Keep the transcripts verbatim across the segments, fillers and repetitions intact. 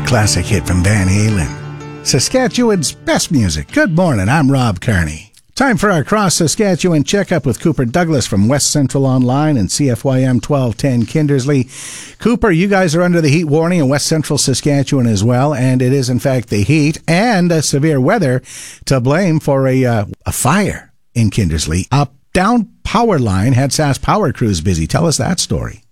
classic hit from Van Halen. Saskatchewan's best music. Good morning, I'm Rob Kearney. Time for our Cross Saskatchewan checkup with Cooper Douglas from West Central Online and C F Y M twelve ten Kindersley. Cooper, you guys are under the heat warning in West Central Saskatchewan as well, and it is in fact the heat and uh, severe weather to blame for a, uh, a fire in Kindersley. A down power line had Sask Power crews busy. Tell us that story.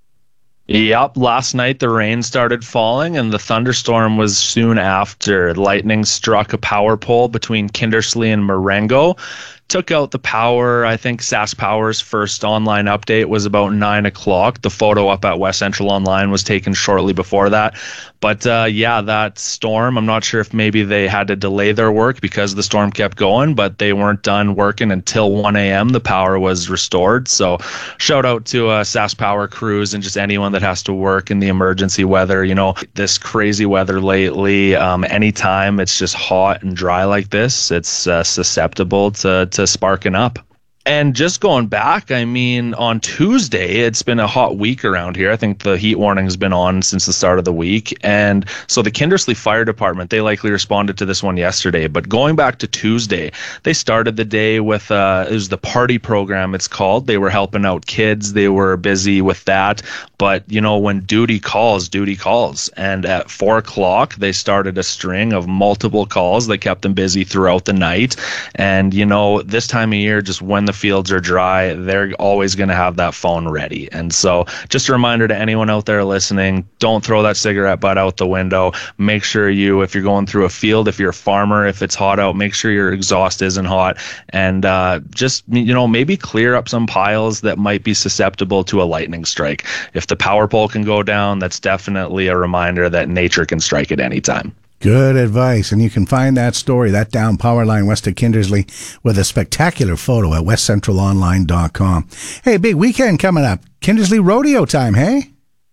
Yep, last night the rain started falling and the thunderstorm was soon after. Lightning struck a power pole between Kindersley and Marengo. Took out the power. I think Sask Power's first online update was about nine o'clock. The photo up at West Central Online was taken shortly before that. But uh, yeah, that storm, I'm not sure if maybe they had to delay their work because the storm kept going, but they weren't done working until one a.m. The power was restored. So shout out to uh, Sask Power crews and just anyone that has to work in the emergency weather. You know, this crazy weather lately, um, anytime it's just hot and dry like this, it's uh, susceptible to, to sparking up. And just going back, I mean, on Tuesday, it's been a hot week around here. I think the heat warning has been on since the start of the week. And so the Kindersley Fire Department, they likely responded to this one yesterday. But going back to Tuesday, they started the day with, uh, it was the party program, it's called. They were helping out kids. They were busy with that. But, you know, when duty calls, duty calls. And at four o'clock, they started a string of multiple calls that kept them busy throughout the night. And, you know, this time of year, just when the fields are dry, they're always going to have that phone ready. And so just a reminder to anyone out there listening, don't throw that cigarette butt out the window. Make sure you, if you're going through a field, if you're a farmer, if it's hot out, make sure your exhaust isn't hot. And uh, just, you know, maybe clear up some piles that might be susceptible to a lightning strike. If the power pole can go down, that's definitely a reminder that nature can strike at any time. Good advice. And you can find that story, that down power line west of Kindersley, with a spectacular photo at west central online dot com. Hey, big weekend coming up. Kindersley rodeo time, hey?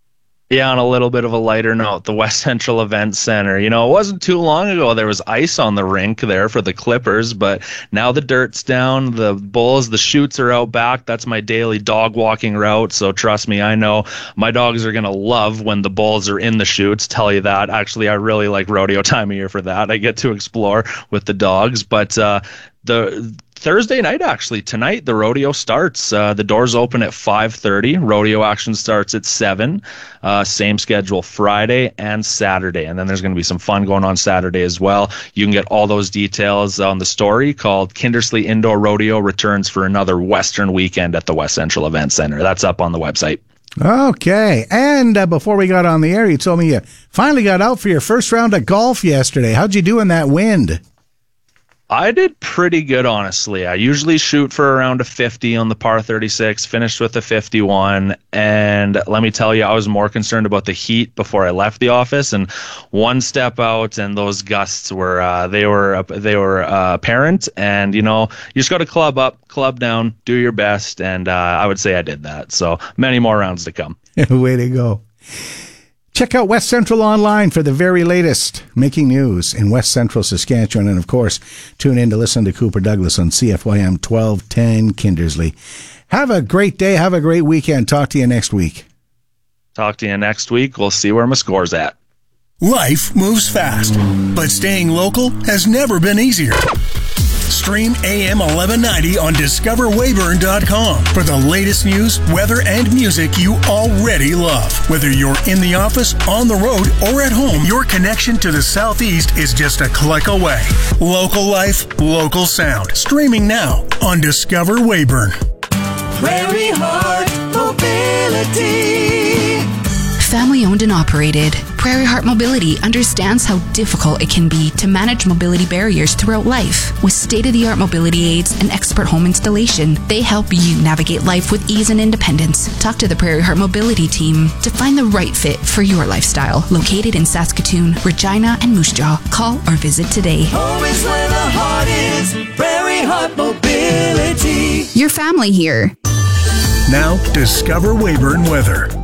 Yeah, on a little bit of a lighter note, the West Central Event Center. You know, it wasn't too long ago there was ice on the rink there for the Clippers, but now the dirt's down, the bulls, the chutes are out back. That's my daily dog walking route, so trust me, I know my dogs are going to love when the bulls are in the chutes, tell you that. Actually, I really like rodeo time of year for that. I get to explore with the dogs, but uh, the... Thursday night, actually, tonight, the rodeo starts. Uh, the doors open at five thirty. Rodeo action starts at seven. Uh, same schedule Friday and Saturday. And then there's going to be some fun going on Saturday as well. You can get all those details on the story called Kindersley Indoor Rodeo returns for another Western weekend at the West Central Event Center. That's up on the website. Okay. And uh, before we got on the air, you told me you finally got out for your first round of golf yesterday. How'd you do in that wind? I did pretty good, honestly. I usually shoot for around a fifty on the par thirty-six, finished with a fifty-one, and let me tell you, I was more concerned about the heat before I left the office, and one step out, and those gusts were, uh, they were they were uh, apparent, and, you know, you just got to club up, club down, do your best, and uh, I would say I did that, so many more rounds to come. Way to go. Check out West Central Online for the very latest making news in West Central Saskatchewan. And, of course, tune in to listen to Cooper Douglas on C F Y M twelve ten Kindersley. Have a great day. Have a great weekend. Talk to you next week. Talk to you next week. We'll see where my score's at. Life moves fast, but staying local has never been easier. Stream A M eleven ninety on discover weyburn dot com for the latest news, weather, and music you already love. Whether you're in the office, on the road, or at home, your connection to the Southeast is just a click away. Local life, local sound. Streaming now on Discover Weyburn. Prairie Heart Mobility. Family owned and operated, Prairie Heart Mobility understands how difficult it can be to manage mobility barriers throughout life. With state-of-the-art mobility aids and expert home installation, they help you navigate life with ease and independence. Talk to the Prairie Heart Mobility team to find the right fit for your lifestyle. Located in Saskatoon, Regina, and Moose Jaw. Call or visit today. Home is where the heart is. Prairie Heart Mobility. Your family here. Now, Discover Weyburn weather.